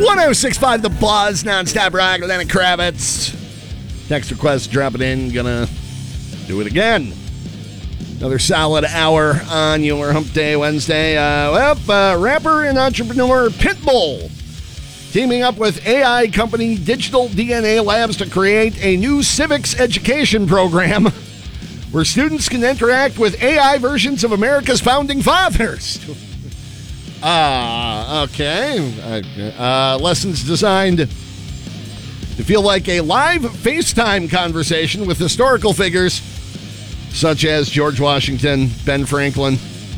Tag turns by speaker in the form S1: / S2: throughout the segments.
S1: 106.5 The Buzz, nonstop rock, Lenny Kravitz. Text request, drop it in. Gonna do it again. Another solid hour on your Hump Day Wednesday. Rapper and entrepreneur Pitbull teaming up with AI company Digital DNA Labs to create a new civics education program where students can interact with AI versions of America's founding fathers. Okay. Lessons designed to feel like a live FaceTime conversation with historical figures such as George Washington, Ben Franklin.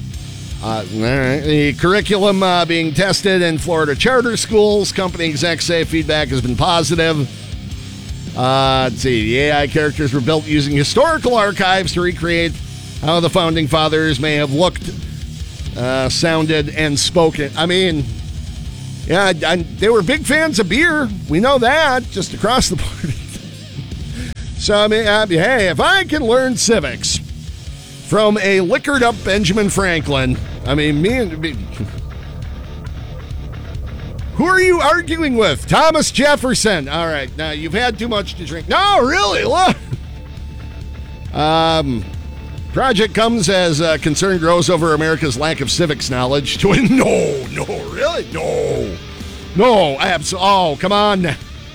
S1: The curriculum being tested in Florida charter schools. Company execs say feedback has been positive. Let's see. The AI characters were built using historical archives to recreate how the founding fathers may have looked, sounded, and spoken. I mean, yeah, they were big fans of beer. We know that, just across the board. So, I mean, hey, if I can learn civics from a liquored-up Benjamin Franklin, I mean, me, who are you arguing with? Thomas Jefferson. All right, now you've had too much to drink. No, really, look. Project comes as concern grows over America's lack of civics knowledge. No, really? No, absolutely. Oh, come on.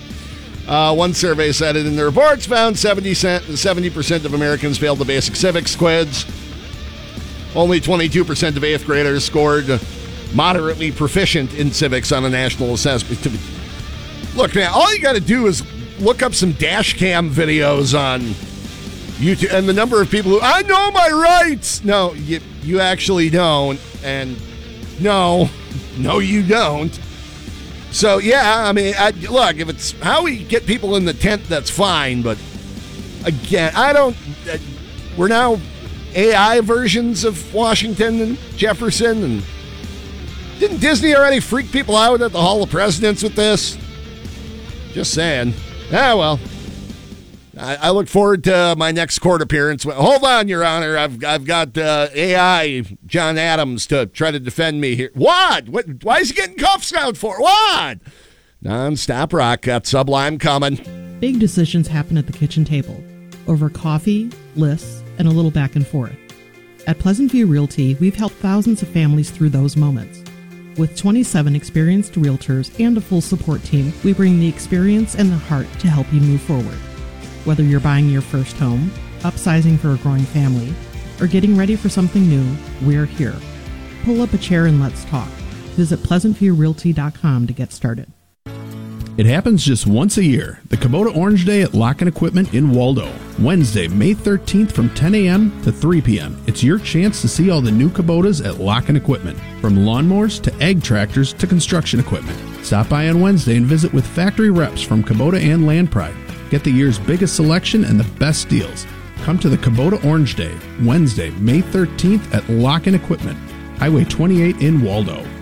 S1: One survey said it in the reports found 70% of Americans failed the basic civics quiz. Only 22% of 8th graders scored moderately proficient in civics on a national assessment. Look, man, all you got to do is look up some dash cam videos on YouTube, and the number of people who, I know my rights. No, you actually don't. And no, you don't. So, yeah, I mean, look, if it's how we get people in the tent, that's fine. But, again, we're now AI versions of Washington and Jefferson. And didn't Disney already freak people out at the Hall of Presidents with this? Just saying. Well, I look forward to my next court appearance. Hold on, Your Honor. I've got AI John Adams to try to defend me here. What? Why is he getting cuffs out for? What? Non-stop rock. Got Sublime coming.
S2: Big decisions happen at the kitchen table over coffee, lists, and a little back and forth. At Pleasant View Realty, we've helped thousands of families through those moments. With 27 experienced realtors and a full support team, we bring the experience and the heart to help you move forward. Whether you're buying your first home, upsizing for a growing family, or getting ready for something new, we're here. Pull up a chair and let's talk. Visit PleasantViewRealty.com to get started.
S3: It happens just once a year, the Kubota Orange Day at Lock & Equipment in Waldo. Wednesday, May 13th from 10 a.m. to 3 p.m. It's your chance to see all the new Kubotas at Lock & Equipment, from lawnmowers to ag tractors to construction equipment. Stop by on Wednesday and visit with factory reps from Kubota and Land Pride. Get the year's biggest selection and the best deals. Come to the Kubota Orange Day, Wednesday, May 13th at Lock & Equipment, Highway 28 in Waldo.